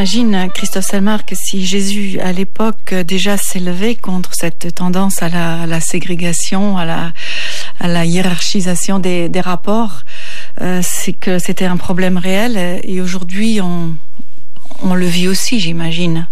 j'imagine, Christophe Selmar, que si Jésus, à l'époque, déjà s'élevait contre cette tendance à la ségrégation, à la hiérarchisation des rapports, c'est que c'était un problème réel. Et aujourd'hui, on le vit aussi, j'imagine.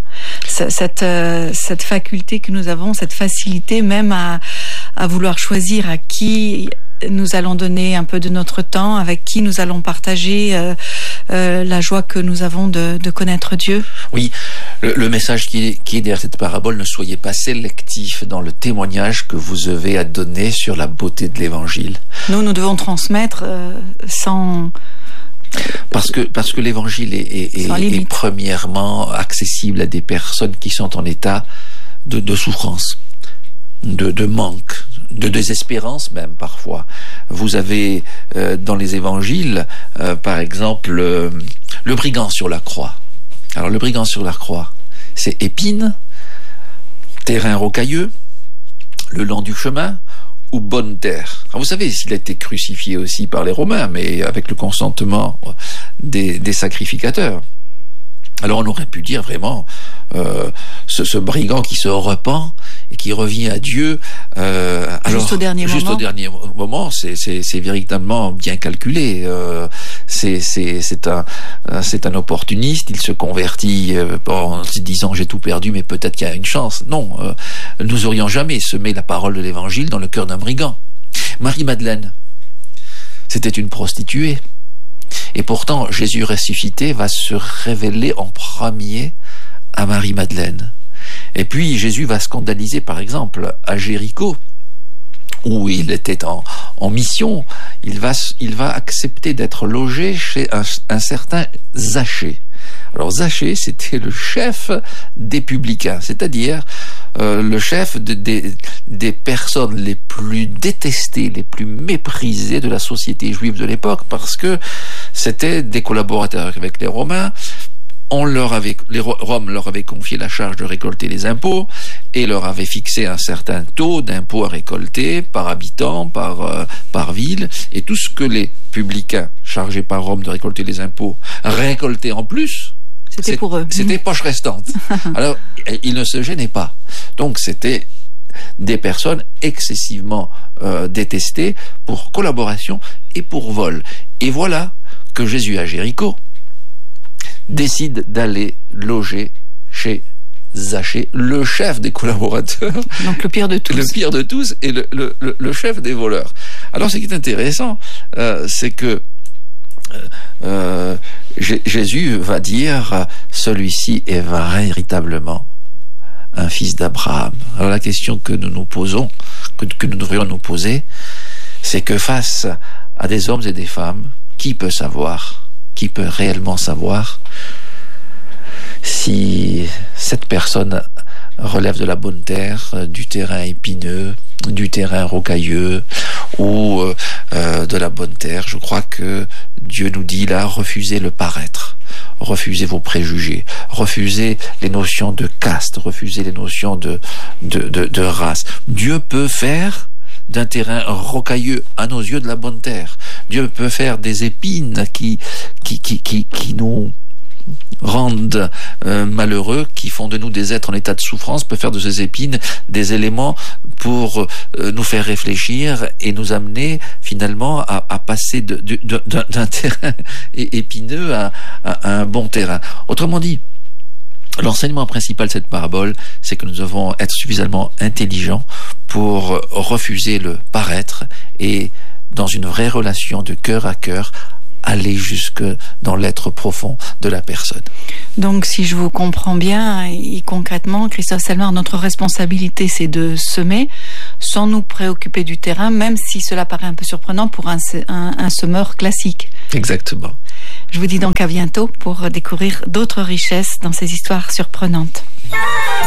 Cette faculté que nous avons, cette facilité même à vouloir choisir à qui nous allons donner un peu de notre temps, avec qui nous allons partager la joie que nous avons de connaître Dieu. Oui, le message qui est derrière cette parabole: ne soyez pas sélectifs dans le témoignage que vous avez à donner sur la beauté de l'Évangile. Nous devons transmettre sans... Parce que l'Évangile est premièrement accessible à des personnes qui sont en état de souffrance, de manque, de désespérance même parfois. Vous avez dans les évangiles, par exemple, le brigand sur la croix. Alors le brigand sur la croix, c'est épine, terrain rocailleux, le long du chemin, ou bonne terre. Alors vous savez, s'il a été crucifié aussi par les Romains, mais avec le consentement des sacrificateurs. Alors on aurait pu dire vraiment ce brigand qui se repent et qui revient à Dieu. Juste au dernier moment, c'est véritablement bien calculé. C'est un opportuniste. Il se convertit en se disant j'ai tout perdu, mais peut-être qu'il y a une chance. Non, nous aurions jamais semé la parole de l'Évangile dans le cœur d'un brigand. Marie-Madeleine, c'était une prostituée. Et pourtant, Jésus ressuscité va se révéler en premier à Marie-Madeleine. Et puis, Jésus va scandaliser, par exemple, à Jéricho, où il était en mission. Il va accepter d'être logé chez un certain Zachée. Alors Zachée, c'était le chef des publicains, c'est-à-dire le chef des personnes les plus détestées, les plus méprisées de la société juive de l'époque, parce que c'était des collaborateurs avec les Romains. Rome leur avait confié la charge de récolter les impôts et leur avait fixé un certain taux d'impôts à récolter par habitant, par ville, et tout ce que les publicains chargés par Rome de récolter les impôts récoltaient en plus, c'était pour eux. C'était poche restante. Alors, ils ne se gênaient pas. Donc, c'était des personnes excessivement détestées pour collaboration et pour vol. Et voilà que Jésus à Jéricho décide d'aller loger chez Zachée, le chef des collaborateurs. Donc le pire de tous. Le pire de tous et le chef des voleurs. Alors ce qui est intéressant, c'est que Jésus va dire celui-ci est véritablement un fils d'Abraham. Alors la question que nous nous posons, que nous devrions nous poser, c'est que face à des hommes et des femmes, qui peut réellement savoir si cette personne relève de la bonne terre, du terrain épineux, du terrain rocailleux ou de la bonne terre? Je crois que Dieu nous dit là, refusez le paraître, refusez vos préjugés, refusez les notions de caste, refusez les notions de race. Dieu peut faire d'un terrain rocailleux à nos yeux de la bonne terre. Dieu peut faire des épines qui nous rendent malheureux, qui font de nous des êtres en état de souffrance, peut faire de ces épines des éléments pour nous faire réfléchir et nous amener finalement à passer d'un terrain épineux à un bon terrain. Autrement dit, l'enseignement principal de cette parabole, c'est que nous devons être suffisamment intelligents pour refuser le paraître et, dans une vraie relation de cœur à cœur, aller jusque dans l'être profond de la personne. Donc, si je vous comprends bien, et concrètement, Christophe Selmar, notre responsabilité, c'est de semer sans nous préoccuper du terrain, même si cela paraît un peu surprenant pour un semeur classique. Exactement. Je vous dis donc à bientôt pour découvrir d'autres richesses dans ces histoires surprenantes.